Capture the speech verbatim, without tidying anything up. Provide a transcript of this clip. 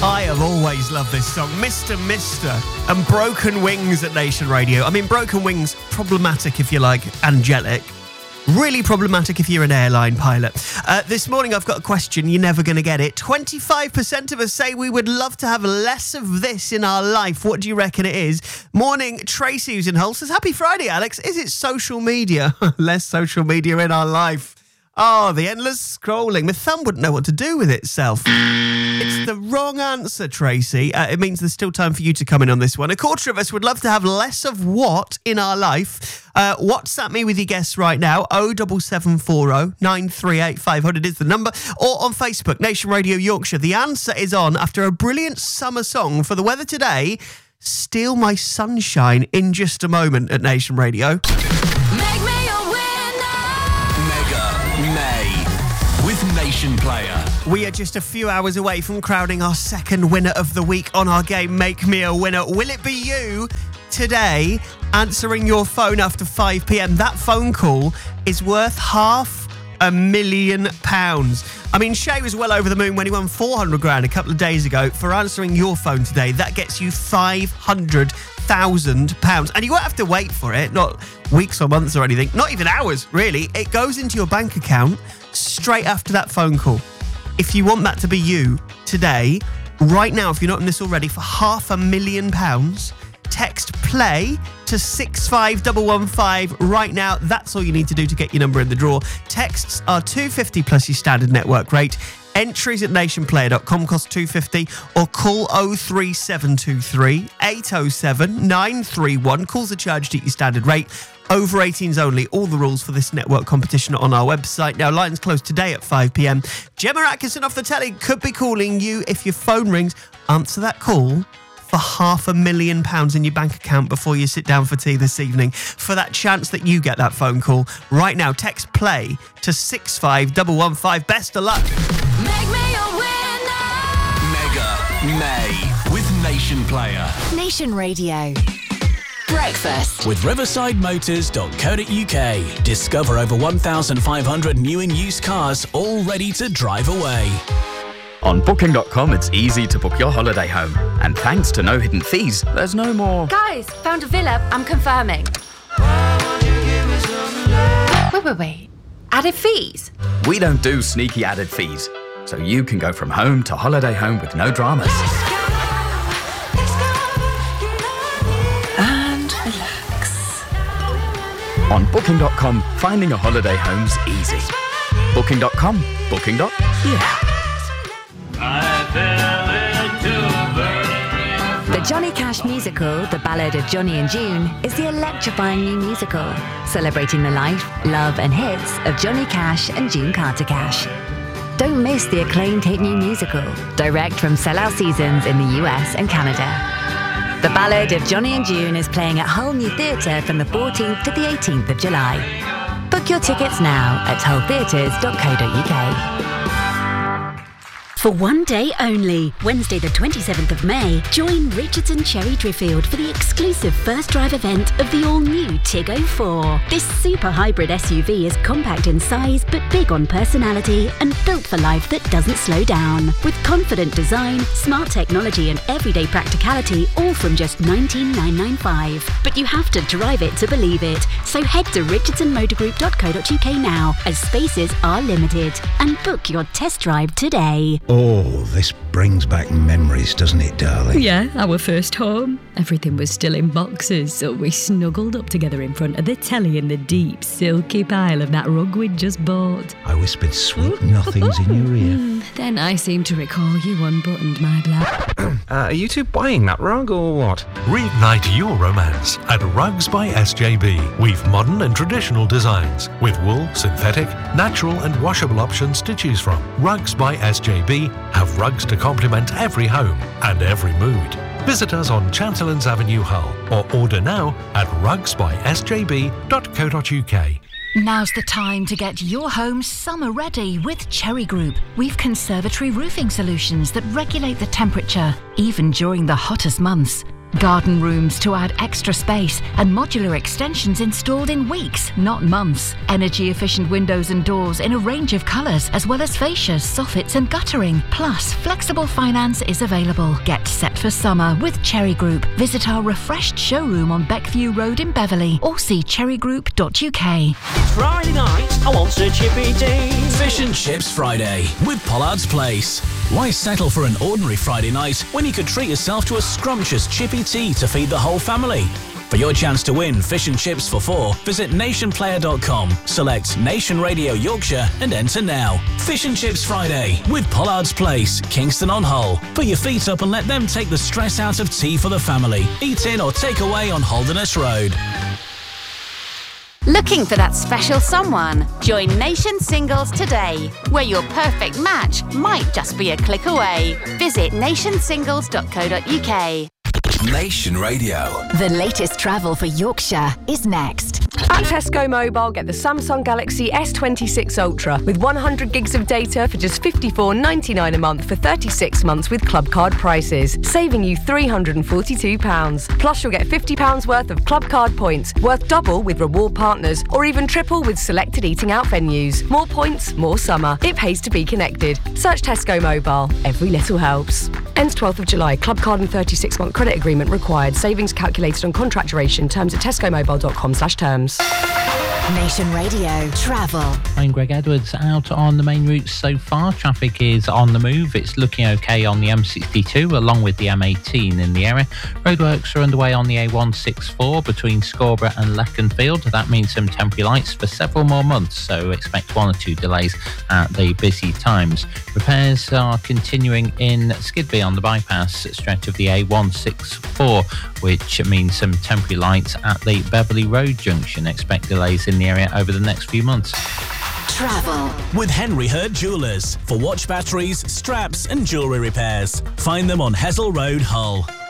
I have always loved this song, Mister Mister and Broken Wings at Nation Radio. I mean, Broken Wings, problematic if you like, angelic. Really problematic if you're an airline pilot. Uh, this morning I've got a question, you're never going to get it. twenty-five percent of us say we would love to have less of this in our life. What do you reckon it is? Morning, Tracy, who's in Hull, says, happy Friday, Alex. Is it social media? Less social media in our life. Oh, the endless scrolling. My thumb wouldn't know what to do with itself. It's the wrong answer, Tracy. Uh, it means there's still time for you to come in on this one. A quarter of us would love to have less of what in our life? Uh, WhatsApp me with your guess right now. oh seven seven four oh nine three eight five hundred is the number. Or on Facebook, Nation Radio Yorkshire. The answer is on after a brilliant summer song for the weather today. Steal My Sunshine in just a moment at Nation Radio. Make me May with Nation Player. We are just a few hours away from crowning our second winner of the week on our game Make Me a Winner. Will it be you today answering your phone after five p.m? That phone call is worth half a million pounds. I mean, Shay was well over the moon when he won four hundred grand a couple of days ago. For answering your phone today, that gets you five hundred thousand pounds. And you won't have to wait for it, not weeks or months or anything, not even hours, really. It goes into your bank account straight after that phone call. If you want that to be you today, right now, if you're not in this already, for half a million pounds, text play to six five one one five right now. That's all you need to do to get your number in the draw. Texts are two hundred fifty plus your standard network rate. Entries at nationplayer dot com cost two hundred fifty or call oh three seven two three eight oh seven nine three one. Calls are charged at your standard rate. Over eighteens only. All the rules for this network competition are on our website. Now, lines close today at five p.m. Gemma Atkinson off the telly could be calling you. If your phone rings, answer that call for half a million pounds in your bank account before you sit down for tea this evening. For that chance that you get that phone call right now, text play to six five one one five. Best of luck. Make me a winner. Mega May with Nation Player. Nation Radio. Breakfast with riverside motors dot co dot uk. Discover over one thousand five hundred new and used cars all ready to drive away. On booking dot com, it's easy to book your holiday home. And thanks to no hidden fees, there's no more... Guys, found a villa. I'm confirming. Wait, wait, wait. Added fees? We don't do sneaky added fees. So you can go from home to holiday home with no dramas. and relax. On booking dot com, finding a holiday home's easy. booking dot com, booking. Yeah. The Johnny Cash musical, The Ballad of Johnny and June, is the electrifying new musical, celebrating the life, love and hits of Johnny Cash and June Carter Cash. Don't miss the acclaimed hit new musical, direct from sellout seasons in the U S and Canada. The Ballad of Johnny and June is playing at Hull New Theatre from the fourteenth to the eighteenth of July. Book your tickets now at hull theatres dot co dot uk. For one day only, Wednesday the twenty-seventh of May, join Richardson Cherry Driffield for the exclusive first drive event of the all-new Tig oh four. This super hybrid S U V is compact in size but big on personality and built for life that doesn't slow down. With confident design, smart technology and everyday practicality, all from just nineteen thousand nine hundred ninety-five. But you have to drive it to believe it. So head to richardson motor group dot co dot uk now, as spaces are limited, and book your test drive today. Oh, this brings back memories, doesn't it, darling? Yeah, our first home. Everything was still in boxes, so we snuggled up together in front of the telly in the deep, silky pile of that rug we'd just bought. I whispered sweet nothings in your ear. Then I seem to recall you unbuttoned my blouse. uh, are you two buying that rug or what? Reignite your romance at Rugs by S J B. We've modern and traditional designs with wool, synthetic, natural and washable options to choose from. Rugs by S J B have rugs to complement every home and every mood. Visit us on Chancellors Avenue, Hull, or order now at rugs by s j b dot co dot uk. Now's the time to get your home summer ready with Cherry Group. We've conservatory roofing solutions that regulate the temperature, even during the hottest months. Garden rooms to add extra space and modular extensions installed in weeks, not months. Energy-efficient windows and doors in a range of colours, as well as fascias, soffits and guttering. Plus, flexible finance is available. Get set for summer with Cherry Group. Visit our refreshed showroom on Beckview Road in Beverley or see cherry group dot U K. It's Friday night, I want a chippy tea. Fish and Chips Friday with Pollard's Place. Why settle for an ordinary Friday night when you could treat yourself to a scrumptious chippy tea to feed the whole family? For your chance to win fish and chips for four, visit nation player dot com, select Nation Radio Yorkshire and enter now. Fish and Chips Friday with Pollard's Place, Kingston on Hull. Put your feet up and let them take the stress out of tea for the family. Eat in or take away on Holderness Road. Looking for that special someone? Join Nation Singles today, where your perfect match might just be a click away. Visit nation singles dot co dot U K. Nation Radio. The latest travel for Yorkshire is next. At Tesco Mobile, get the Samsung Galaxy S twenty-six Ultra with one hundred gigs of data for just fifty-four ninety-nine a month for thirty-six months with Club Card prices, saving you three hundred forty-two pounds. Plus, you'll get fifty pounds worth of Club Card points, worth double with reward partners, or even triple with selected eating out venues. More points, more summer. It pays to be connected. Search Tesco Mobile. Every little helps. Ends twelfth of July. Club Card and thirty-six month credit agreement required. Savings calculated on contract duration. Terms at tesco mobile dot com slash terms. Nation Radio Travel. I'm Greg Edwards. Out on the main routes so far, traffic is on the move. It's looking okay on the M sixty-two along with the M eighteen in the area. Roadworks are underway on the A one sixty-four between Scarborough and Leconfield. That means some temporary lights for several more months, so expect one or two delays at the busy times. Repairs are continuing in Skidby on the bypass stretch of the A one sixty-four, which means some temporary lights at the Beverley Road junction. Expect delays in the area over the next few months. Travel with Henry Hurt Jewellers for watch batteries, straps and jewellery repairs. Find them on Hessel Road, Hull.